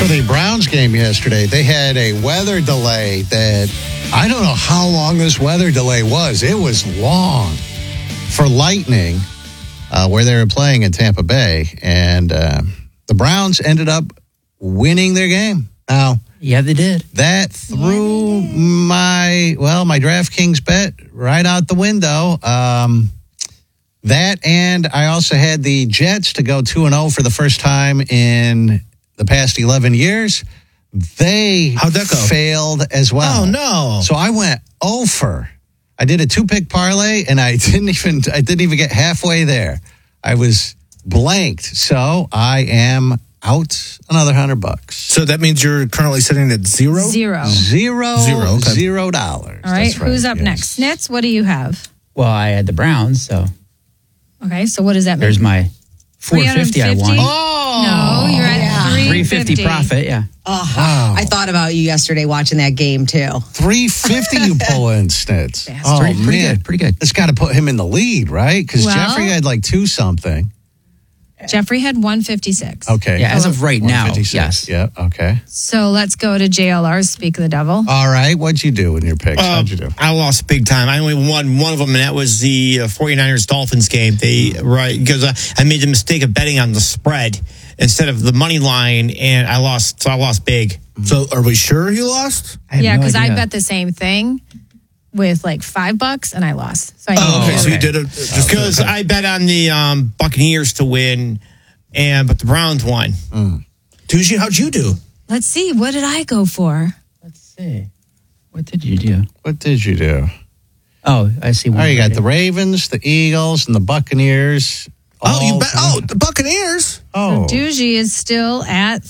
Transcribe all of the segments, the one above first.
So the Browns game yesterday, they had a weather delay that I don't know how long this weather delay was. It was long for Lightning, where they were playing in Tampa Bay. And the Browns ended up winning their game. Now, yeah, they did. That threw my DraftKings bet right out the window. That, and I also had the Jets to go 2-0 for the first time in the past 11 years. How'd that go? Failed as well. Oh, no. So I went over. I did a 2-pick parlay, and I didn't even get halfway there. I was blanked. So I am out another $100. So that means you're currently sitting at zero? Zero. $0. All right. Who's up next? Snitz, what do you have? Well, I had the Browns, so. Okay, so what does that mean? There's my $450 I won. No, you're at $350 profit, yeah. Wow. I thought about you yesterday watching that game, too. $350 you pull in, Snitz. Pretty good. It's got to put him in the lead, right? Because Well- Jeffrey had like 2-something. Jeffrey had 156. Okay. Yeah, as of right now, 156. yes. Yeah, okay. So let's go to JLR's Speak of the Devil. All right, what'd you do in your picks? How'd you do? I lost big time. I only won one of them, and that was the 49ers-Dolphins game. Because I made the mistake of betting on the spread instead of the money line, and I lost. So I lost big. So are we sure you lost? Yeah, because I bet the same thing with like $5, and I lost. So I Okay, so you did it. Because I bet on the Buccaneers to win, but the Browns won. Tucci, how'd you do? Let's see. What did I go for? Let's see. What did you do? What did you do? Oh, I see. All right, you got the Ravens, the Eagles, and the Buccaneers. You bet. Oh, the Buccaneers. Oh. So Doogie is still at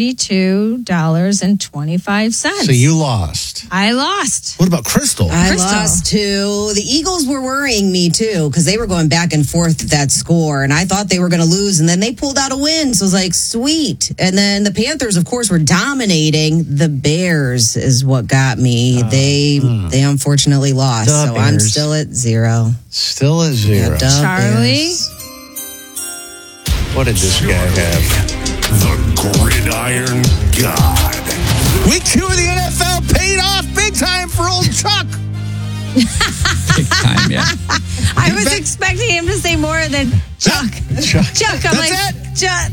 $32.25. So you lost. I lost. What about Crystal? I lost, too. The Eagles were worrying me, too, because they were going back and forth with that score, and I thought they were going to lose, and then they pulled out a win, so I was like, sweet. And then the Panthers, of course, were dominating. The Bears is what got me. They unfortunately lost, The so I'm Bears. still at zero. Still at 0. Yeah, Charlie? Bears. What did this guy have? The Gridiron God. Week 2 of the NFL paid off big time for old Chuck. Big time, yeah. I was expecting him to say more than Chuck. Chuck. I'm Chuck.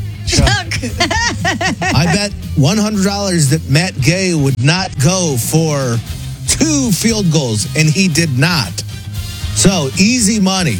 I bet $100 that Matt Gay would not go for 2 field goals, and he did not. So, easy money.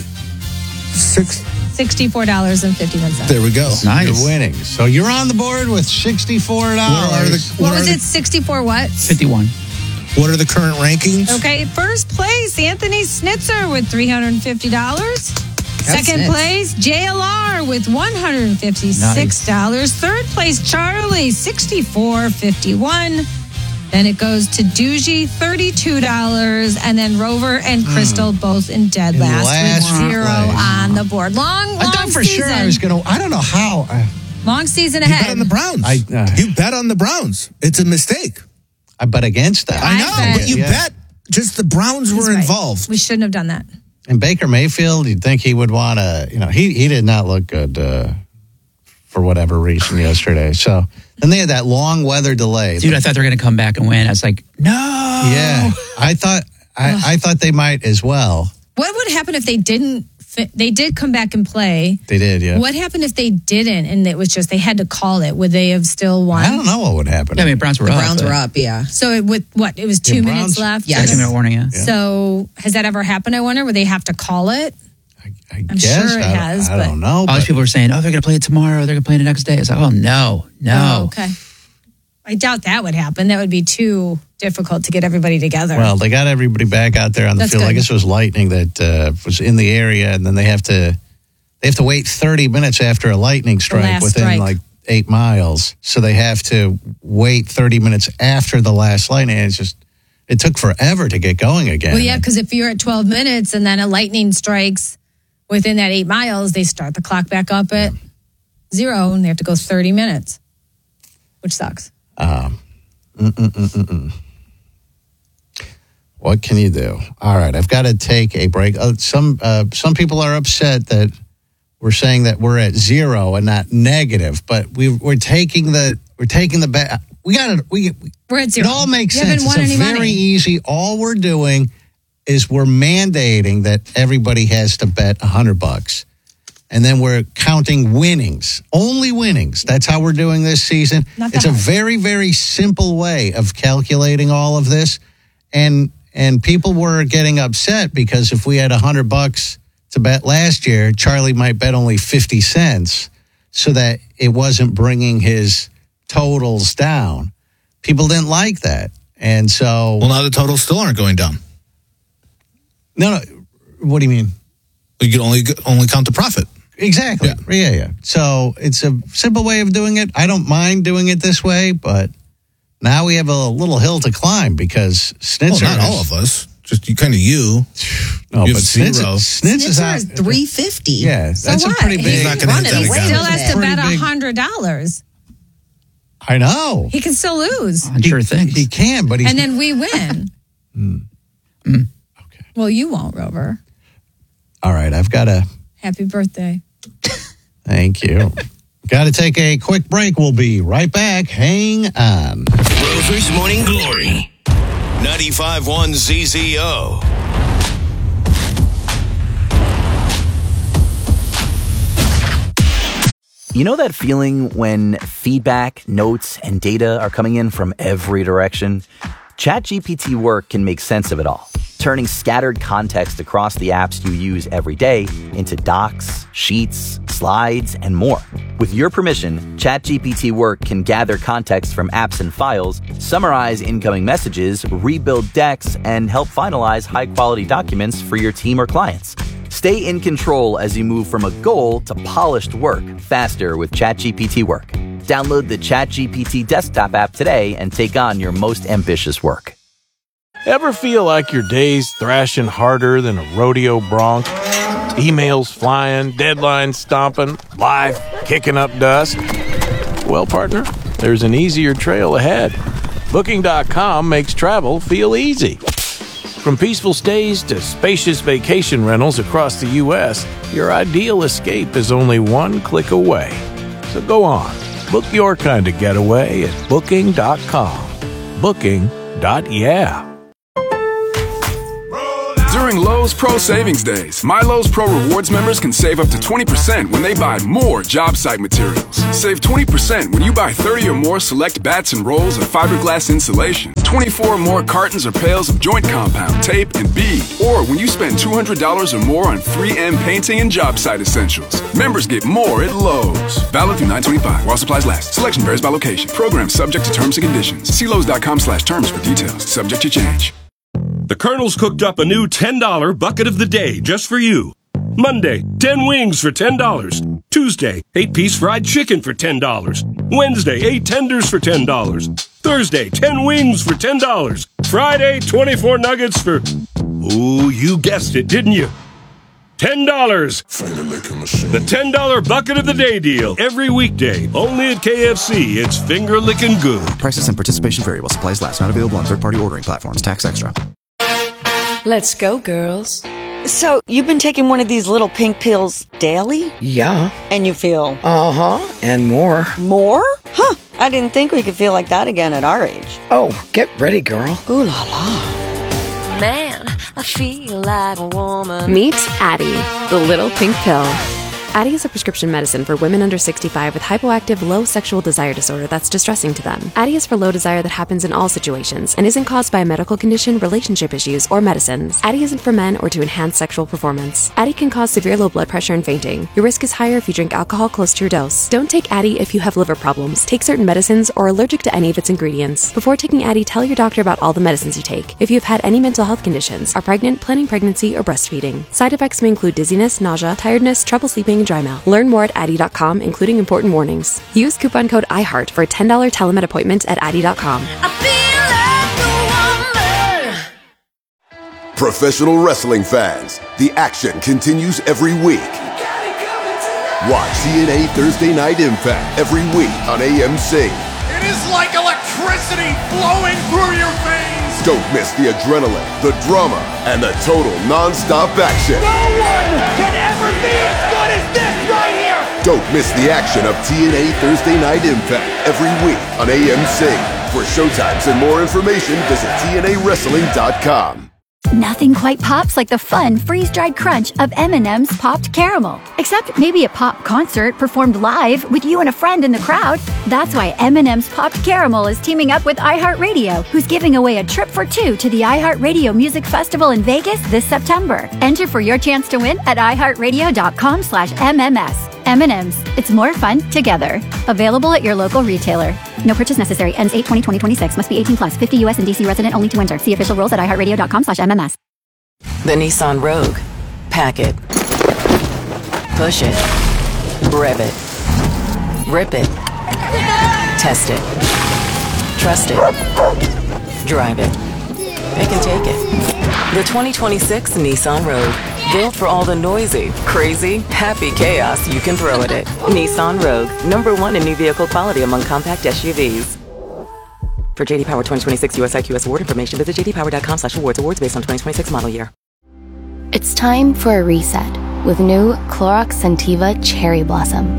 $64.51. There we go. Nice. You're winning. So you're on the board with $64. What was it? 64 what? 51. What are the current rankings? Okay, first place, Anthony Snitzer with $350. Second Snitz. place, JLR with $156. Third place, Charlie, $64.51. Then it goes to Doogie, $32. And then Rover and Crystal both in dead last with $0 on the board. Long I thought for season. sure I was going to. I don't know how. Long season You bet ahead. on the Browns. You bet on the Browns. It's a mistake. I bet against that. I know, but you bet. Just the Browns were Right. involved. We shouldn't have done that. And Baker Mayfield, you'd think he would want to, he did not look good for whatever reason yesterday. So then they had that long weather delay. Dude, I thought they were going to come back and win. I was like, no. Yeah, I thought they might as well. What would happen if they didn't? They did come back and play. They did, yeah. What happened if they didn't and it was just they had to call it? Would they have still won? I don't know what would happen. Yeah, I mean, Browns were The up. Browns were up, yeah. So with what? It was 2 minutes left? Yes. 2-minute warning, yeah. So has that ever happened, I wonder, where they have to call it? I I'm guess. sure it has, I don't know. All these people were saying, they're going to play it tomorrow. They're going to play it the next day. It's like, oh, no. Oh, okay. I doubt that would happen. That would be too difficult to get everybody together. Well, they got everybody back out there on the That's field. good. I guess it was Lightning that was in the area, and then they have to wait 30 minutes after a lightning strike last within strike. like 8 miles. So they have to wait 30 minutes after the last lightning. It took forever to get going again. Well, yeah, because if you're at 12 minutes and then a lightning strikes within that 8 miles, they start the clock back up at 0 and they have to go 30 minutes, which sucks. What can you do? All right, I've got to take a break. Some people are upset that we're saying that we're at 0 and not negative, but we're taking the We're taking the bet. We got it. We're at zero. It all makes You sense. haven't won It's any very money. easy. All we're doing is we're mandating that everybody has to bet $100. And then we're counting winnings, only winnings. That's how we're doing this season. It's a very, very simple way of calculating all of this. And people were getting upset because if we had $100 to bet last year, Charlie might bet only 50 cents so that it wasn't bringing his totals down. People didn't like that. And so... Well, now the totals still aren't going down. No. What do you mean? You can only count the profit. Exactly. Yeah. So it's a simple way of doing it. I don't mind doing it this way, but now we have a little hill to climb because Snitzer... Well, not all of us. Just you. No, You but have zero. Snitzer is $350. Yeah, So that's what? a pretty big... He's not gonna hit that He again. Still has to bet Pretty big- $100. I know. He can still lose. On sure things. He can, but he's... And then we win. Okay. Well, you won't, Rover. All right, I've got to... Happy birthday. Thank you. Got to take a quick break. We'll be right back. Hang on. Rover's Morning Glory. 95.1 ZZO. You know that feeling when feedback, notes, and data are coming in from every direction? ChatGPT Work can make sense of it all, turning scattered context across the apps you use every day into docs, sheets, slides, and more. With your permission, ChatGPT Work can gather context from apps and files, summarize incoming messages, rebuild decks, and help finalize high-quality documents for your team or clients. Stay in control as you move from a goal to polished work faster with ChatGPT Work. Download the ChatGPT desktop app today and take on your most ambitious work. Ever feel like your day's thrashing harder than a rodeo bronc? Emails flying, deadlines stomping, life kicking up dust? Well, partner, there's an easier trail ahead. Booking.com makes travel feel easy. From peaceful stays to spacious vacation rentals across the U.S., your ideal escape is only one click away. So go on, book your kind of getaway at Booking.com. Booking.yeah. During Lowe's Pro Savings Days, My Lowe's Pro Rewards members can save up to 20% when they buy more job site materials. Save 20% when you buy 30 or more select bats and rolls of fiberglass insulation, 24 or more cartons or pails of joint compound, tape, and bead, or when you spend $200 or more on 3M painting and job site essentials. Members get more at Lowe's. Valid through 9/25 while supplies last. Selection varies by location. Program subject to terms and conditions. See Lowe's.com/terms for details. Subject to change. The Colonel's cooked up a new $10 bucket of the day just for you. Monday, 10 wings for $10. Tuesday, 8-piece fried chicken for $10. Wednesday, 8 tenders for $10. Thursday, 10 wings for $10. Friday, 24 nuggets for... Ooh, you guessed it, didn't you? $10. The $10 bucket of the day deal. Every weekday, only at KFC. It's finger-licking good. Prices and participation vary while supplies last. Not available on third-party ordering platforms. Tax extra. Let's go, girls. So, you've been taking one of these little pink pills daily? Yeah. And you feel... Uh-huh. And more. More? Huh. I didn't think we could feel like that again at our age. Oh, get ready, girl. Ooh la la. Man, I feel like a woman. Meet Addie, the little pink pill. Addie is a prescription medicine for women under 65 with hypoactive low sexual desire disorder that's distressing to them. Addie is for low desire that happens in all situations and isn't caused by a medical condition, relationship issues, or medicines. Addie isn't for men or to enhance sexual performance. Addie can cause severe low blood pressure and fainting. Your risk is higher if you drink alcohol close to your dose. Don't take Addie if you have liver problems, take certain medicines, or are allergic to any of its ingredients. Before taking Addie, tell your doctor about all the medicines you take. If you've had any mental health conditions, are pregnant, planning pregnancy, or breastfeeding. Side effects may include dizziness, nausea, tiredness, trouble sleeping, and dry mouth. Learn more at Addie.com, including important warnings. Use coupon code IHEART for a $10 telemed appointment at Addie.com. Professional wrestling fans, the action continues every week. Watch TNA Thursday Night Impact every week on AMC. It is like electricity flowing through your veins. Don't miss the adrenaline, the drama, and the total non-stop action. No one can ever be as good as this right here. Don't miss the action of TNA Thursday Night Impact every week on AMC. For showtimes and more information, visit TNAWrestling.com. Nothing quite pops like the fun, freeze-dried crunch of M&M's Popped Caramel. Except maybe a pop concert performed live with you and a friend in the crowd. That's why M&M's Popped Caramel is teaming up with iHeartRadio, who's giving away a trip for two to the iHeartRadio Music Festival in Vegas this September. Enter for your chance to win at iHeartRadio.com/MMS. M&M's. It's more fun together. Available at your local retailer. No purchase necessary. Ends 8/20/2026. Must be 18 plus. 50 US and DC resident only to enter. See official rules at iHeartRadio.com/MMS. The Nissan Rogue. Pack it. Push it. Rev it. Rip it. Test it. Trust it. Drive it. Pick and take it. The 2026 Nissan Rogue. Built for all the noisy, crazy, happy chaos you can throw at it. Nissan Rogue. #1 in new vehicle quality among compact SUVs. For JD Power 2026 US IQS award information, visit jdpower.com/awards. Awards based on 2026 model year. It's time for a reset with new Clorox Scentiva Cherry Blossom.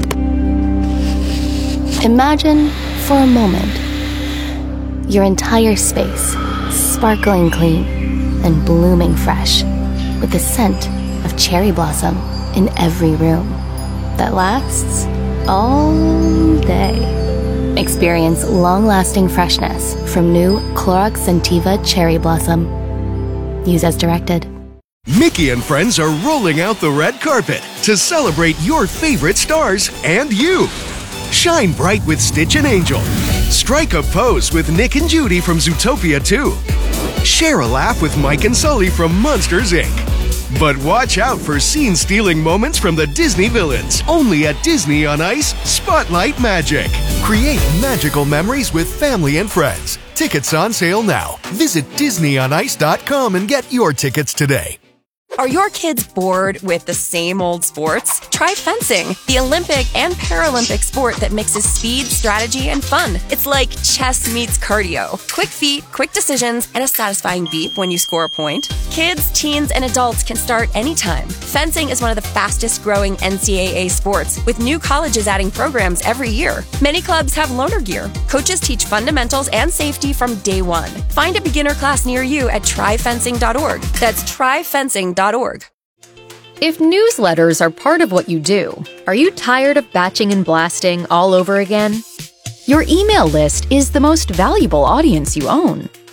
Imagine, for a moment, your entire space sparkling clean and blooming fresh with the scent of cherry blossom in every room that lasts all day. Experience long-lasting freshness from new Clorox Scentiva Cherry Blossom. Use as directed. Mickey and friends are rolling out the red carpet to celebrate your favorite stars and you. Shine bright with Stitch and Angel. Strike a pose with Nick and Judy from Zootopia 2. Share a laugh with Mike and Sully from Monsters, Inc. But watch out for scene-stealing moments from the Disney villains. Only at Disney on Ice Spotlight Magic. Create magical memories with family and friends. Tickets on sale now. Visit DisneyOnIce.com and get your tickets today. Are your kids bored with the same old sports? Try fencing, the Olympic and Paralympic sport that mixes speed, strategy, and fun. It's like chess meets cardio. Quick feet, quick decisions, and a satisfying beep when you score a point. Kids, teens, and adults can start anytime. Fencing is one of the fastest growing NCAA sports, with new colleges adding programs every year. Many clubs have loaner gear. Coaches teach fundamentals and safety from day one. Find a beginner class near you at tryfencing.org. That's tryfencing.org. If newsletters are part of what you do, are you tired of batching and blasting all over again? Your email list is the most valuable audience you own.